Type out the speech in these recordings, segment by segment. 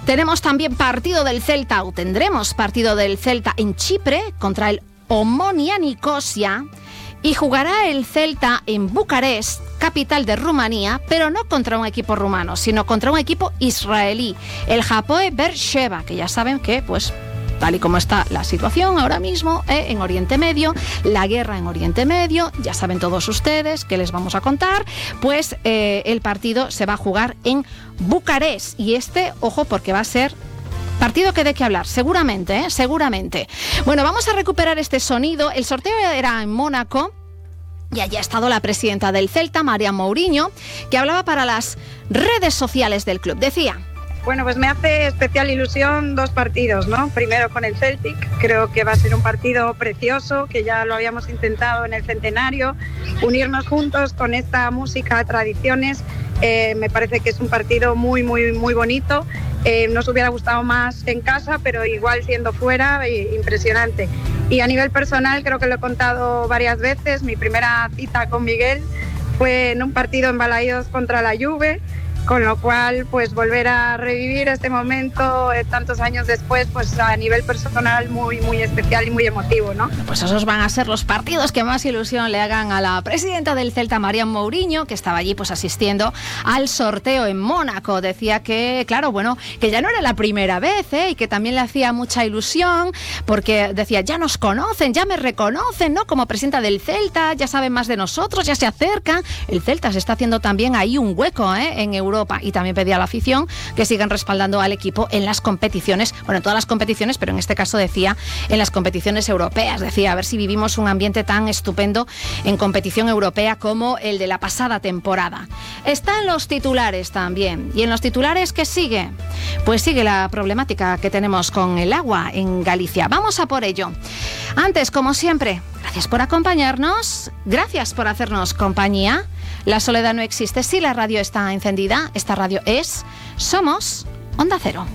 Tenemos también partido del Celta, o tendremos partido del Celta en Chipre contra el Omonia Nicosia, y jugará el Celta en Bucarest, capital de Rumanía, pero no contra un equipo rumano, sino contra un equipo israelí, el Hapoel Beersheva, que ya saben que, pues, tal y como está la situación ahora mismo en Oriente Medio, la guerra en Oriente Medio, ya saben todos ustedes que les vamos a contar, pues el partido se va a jugar en Bucarest, y ojo, porque va a ser partido que dé que hablar, seguramente, seguramente. Bueno, vamos a recuperar este sonido. El sorteo era en Mónaco y allí ha estado la presidenta del Celta, María Mourinho, que hablaba para las redes sociales del club. Decía: bueno, pues me hace especial ilusión 2 partidos, ¿no? Primero con el Celtic, creo que va a ser un partido precioso, que ya lo habíamos intentado en el centenario, unirnos juntos con esta música, tradiciones. Me parece que es un partido muy, muy, muy bonito. Nos hubiera gustado más en casa, pero igual siendo fuera, impresionante. Y a nivel personal, creo que lo he contado varias veces, mi primera cita con Miguel fue en un partido en Balaídos contra la Juve, con lo cual, pues volver a revivir este momento tantos años después, pues a nivel personal muy, muy especial y muy emotivo, ¿no? Pues esos van a ser los partidos que más ilusión le hagan a la presidenta del Celta, María Mourinho, que estaba allí pues asistiendo al sorteo en Mónaco. Decía que, claro, bueno, que ya no era la primera vez, y que también le hacía mucha ilusión, porque decía, ya nos conocen, ya me reconocen, ¿no? Como presidenta del Celta, ya saben más de nosotros, ya se acercan. El Celta se está haciendo también ahí un hueco, en Europa. Y también pedía a la afición que sigan respaldando al equipo en las competiciones, bueno, en todas las competiciones, pero en este caso decía en las competiciones europeas. Decía, a ver si vivimos un ambiente tan estupendo en competición europea como el de la pasada temporada. Está en los titulares también. ¿Y en los titulares qué sigue? Pues sigue la problemática que tenemos con el agua en Galicia. Vamos a por ello. Antes, como siempre, gracias por acompañarnos, gracias por hacernos compañía. La soledad no existe si la radio está encendida. Esta radio somos Onda Cero.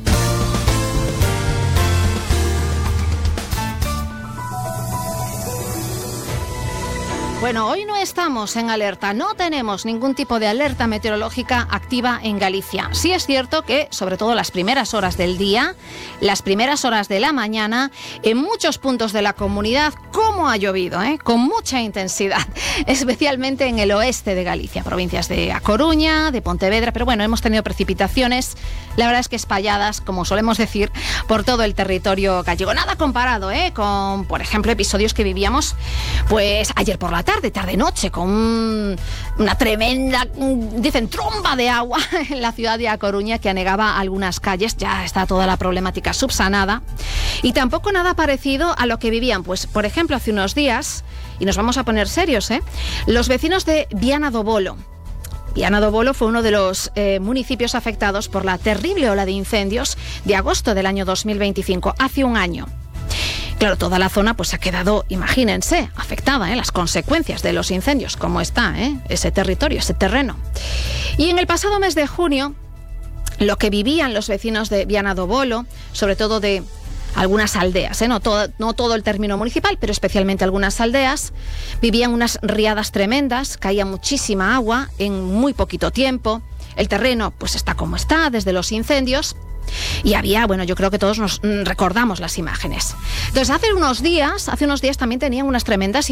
Bueno, hoy no estamos en alerta, no tenemos ningún tipo de alerta meteorológica activa en Galicia. Sí es cierto que, sobre todo las primeras horas del día, las primeras horas de la mañana, en muchos puntos de la comunidad, cómo ha llovido, con mucha intensidad, especialmente en el oeste de Galicia, provincias de A Coruña, de Pontevedra, pero bueno, hemos tenido precipitaciones, la verdad es que espalladas, como solemos decir, por todo el territorio gallego. Nada comparado, con, por ejemplo, episodios que vivíamos, pues ayer por la tarde-noche, con una tremenda, dicen, tromba de agua en la ciudad de A Coruña que anegaba algunas calles. Ya está toda la problemática subsanada. Y tampoco nada parecido a lo que vivían, pues, por ejemplo, hace unos días, y nos vamos a poner serios, los vecinos de Viana do Bolo. Viana do Bolo fue uno de los municipios afectados por la terrible ola de incendios de agosto del año 2025, hace un año. Claro, toda la zona pues ha quedado, imagínense, afectada, las consecuencias de los incendios, cómo está ese territorio, ese terreno. Y en el pasado mes de junio, lo que vivían los vecinos de Viana do Bolo, sobre todo de algunas aldeas, no todo el término municipal, pero especialmente algunas aldeas, vivían unas riadas tremendas, caía muchísima agua en muy poquito tiempo, el terreno pues está como está desde los incendios. Y había, bueno, yo creo que todos nos recordamos las imágenes. Entonces, hace unos días también tenían unas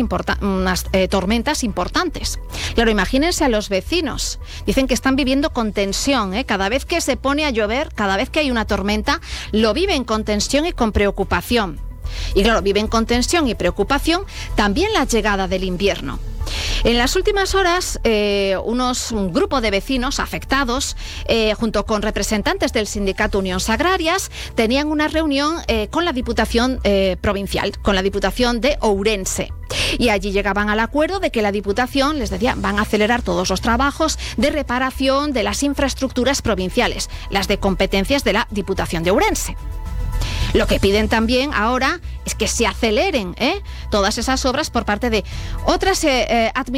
tormentas importantes. Claro, imagínense a los vecinos. Dicen que están viviendo con tensión, Cada vez que se pone a llover, cada vez que hay una tormenta, lo viven con tensión y con preocupación. Y claro, viven con tensión y preocupación también la llegada del invierno. En las últimas horas, un grupo de vecinos afectados, junto con representantes del sindicato Unións Agrarias, tenían una reunión con la Diputación Provincial, con la Diputación de Ourense. Y allí llegaban al acuerdo de que la Diputación, les decía, van a acelerar todos los trabajos de reparación de las infraestructuras provinciales, las de competencias de la Diputación de Ourense. Lo que piden también ahora es que se aceleren todas esas obras por parte de otras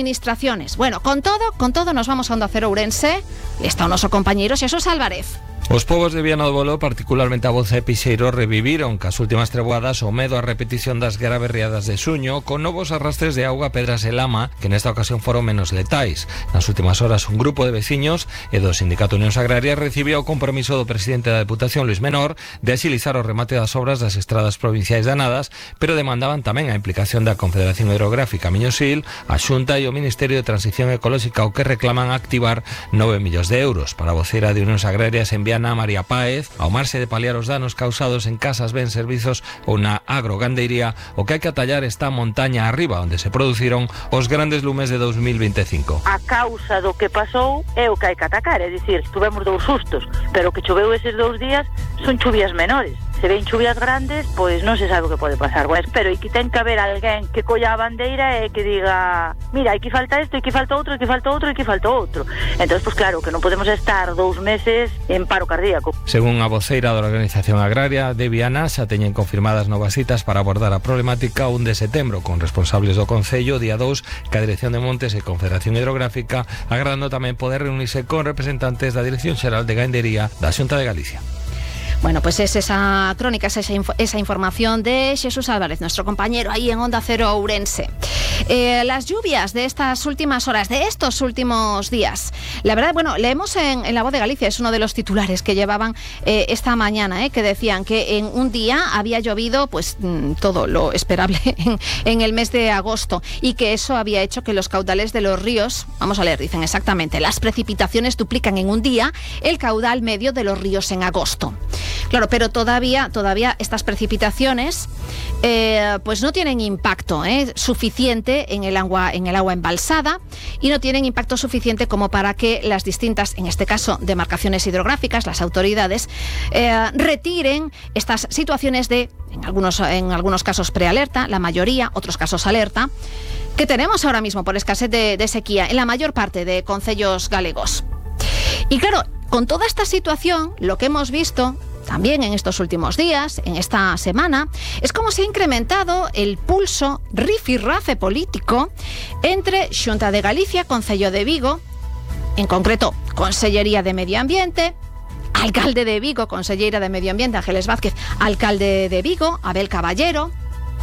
administraciones. Bueno, con todo nos vamos a Onda Cero Ourense. Está o noso compañeiro Xesús Álvarez. Os povos de Viana do Bolo, particularmente a Boza e Pixeiro, reviviron cas últimas treboadas o medo a repetición das graves riadas de xuño, con novos arrastres de auga, pedras e lama, que nesta ocasión foron menos letais. Nas últimas horas, un grupo de veciños e do Sindicato Unións Agrarias recibiu o compromiso do presidente da Deputación, Luis Menor, de axilizar o remate das obras das estradas provinciais danadas, pero demandaban tamén a implicación da Confederación Hidrográfica Miño-Sil, a Xunta e o Ministerio de Transición Ecolóxica, o que reclaman activar 9 millóns de euros. Para a vocera de Unións Agrarias en Viana, María Páez, ao marxe de paliar os danos causados en casas, bens, servizos ou na agrogandeiría, o que hai que atallar está a montaña arriba, onde se produciron os grandes lumes de 2025. A causa do que pasou é o que hai que atacar, é dicir, tuvemos 2 sustos, pero o que choveu eses 2 días son chuvias menores. Se ven chuvias grandes, pois non se sabe o que pode pasar. Bueno, pero aquí ten que haber alguén que colla a bandeira e que diga, mira, aquí falta isto, aquí falta outro, aquí falta outro, aquí falta outro. Entón, pois claro, que non podemos estar 2 meses en paro cardíaco. Según a voceira da Organización Agraria de Viana, xa teñen confirmadas novas citas para abordar a problemática 1 de setembro, con responsables do Concello, día 2, que a Dirección de Montes e Confederación Hidrográfica, agradando tamén poder reunirse con representantes da Dirección Xeral de Gandería da Xunta de Galicia. Bueno, pues es esa crónica, es esa información de Jesús Álvarez, nuestro compañero ahí en Onda Cero Ourense. Las lluvias de estas últimas horas, de estos últimos días, la verdad, bueno, leemos en La Voz de Galicia, es uno de los titulares que llevaban esta mañana, que decían que en un día había llovido pues todo lo esperable en el mes de agosto, y que eso había hecho que los caudales de los ríos, vamos a leer, dicen exactamente, las precipitaciones duplican en un día el caudal medio de los ríos en agosto. Claro, pero todavía estas precipitaciones pues no tienen impacto suficiente en el agua embalsada, y no tienen impacto suficiente como para que las distintas, en este caso, demarcaciones hidrográficas, las autoridades, retiren estas situaciones de, en algunos casos prealerta, la mayoría, otros casos alerta, que tenemos ahora mismo por escasez de sequía en la mayor parte de concellos galegos. Y claro, con toda esta situación, lo que hemos visto también en estos últimos días, en esta semana, es como se ha incrementado el pulso rifirrafe político entre Xunta de Galicia, Concello de Vigo, en concreto Consellería de Medio Ambiente, Alcalde de Vigo, Conselleira de Medio Ambiente, Ángeles Vázquez, Alcalde de Vigo, Abel Caballero.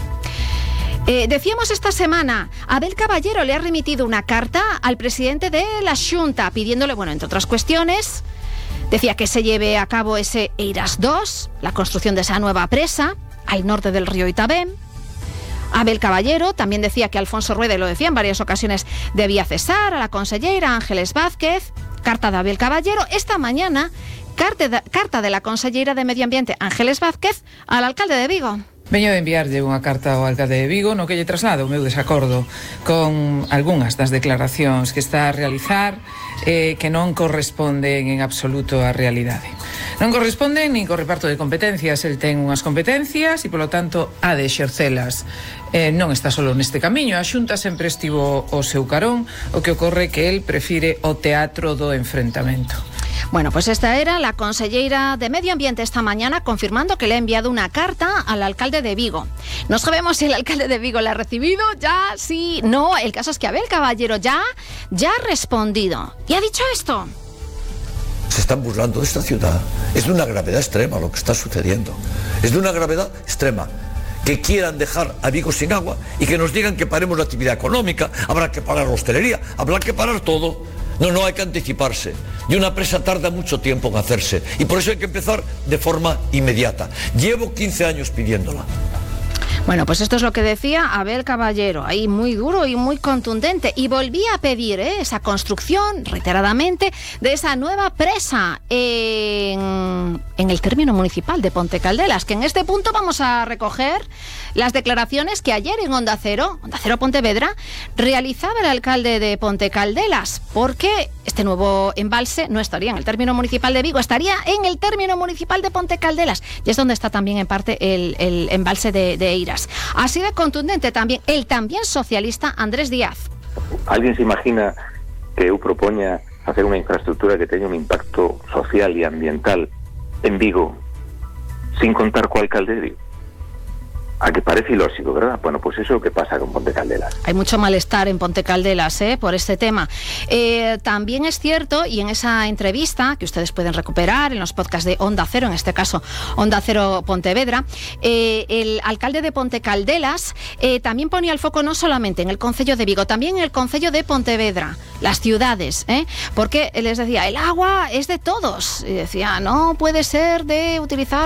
Decíamos esta semana, Abel Caballero le ha remitido una carta al presidente de la Xunta pidiéndole, bueno, entre otras cuestiones, decía que se lleve a cabo ese Eiras 2, la construcción de esa nueva presa al norte del río Itabén. Abel Caballero también decía que Alfonso Rueda, lo decía en varias ocasiones, debía cesar a la consellera Ángeles Vázquez. Carta de Abel Caballero. Esta mañana, carta de la consellera de Medio Ambiente Ángeles Vázquez al alcalde de Vigo. Veño de enviarlle unha carta ao alcalde de Vigo no que lle traslado o meu desacordo con algunhas das declaracións que está a realizar que non corresponden en absoluto á realidade. Non corresponden nin co reparto de competencias. El ten unhas competencias e, polo tanto, ha de exercelas. Non está solo neste camiño. A Xunta sempre estivo ao seu carón. O que ocorre que el prefire o teatro do enfrentamento. Bueno, pues esta era la consellera de Medio Ambiente esta mañana confirmando que le ha enviado una carta al alcalde de Vigo. No sabemos si el alcalde de Vigo la ha recibido, ya, sí, no. El caso es que Abel Caballero ya ha respondido y ha dicho esto. Se están burlando de esta ciudad. Es de una gravedad extrema lo que está sucediendo. Es de una gravedad extrema. Que quieran dejar a Vigo sin agua y que nos digan que paremos la actividad económica, habrá que parar la hostelería, habrá que parar todo. No, hay que anticiparse. Y una presa tarda mucho tiempo en hacerse. Y por eso hay que empezar de forma inmediata. Llevo 15 años pidiéndola. Bueno, pues esto es lo que decía Abel Caballero, ahí muy duro y muy contundente, y volvía a pedir esa construcción, reiteradamente, de esa nueva presa en el término municipal de Ponte Caldelas, que en este punto vamos a recoger las declaraciones que ayer en Onda Cero Pontevedra, realizaba el alcalde de Ponte Caldelas, porque este nuevo embalse no estaría en el término municipal de Vigo, estaría en el término municipal de Ponte Caldelas, y es donde está también en parte el embalse de Eiras. Así de contundente también el también socialista Andrés Díaz. ¿Alguien se imagina que eu propoña hacer unha infraestructura que teña un impacto social e ambiental en Vigo sin contar co alcalde de Vigo? a que parece ilógico, ¿verdad? Bueno, pues eso es lo que pasa con Ponte Caldelas. Hay mucho malestar en Ponte Caldelas por este tema. También es cierto, y en esa entrevista que ustedes pueden recuperar en los podcasts de Onda Cero, en este caso Onda Cero Pontevedra, el alcalde de Ponte Caldelas también ponía el foco no solamente en el concello de Vigo, también en el concello de Pontevedra, las ciudades, porque les decía, el agua es de todos, y decía, no puede ser de utilizar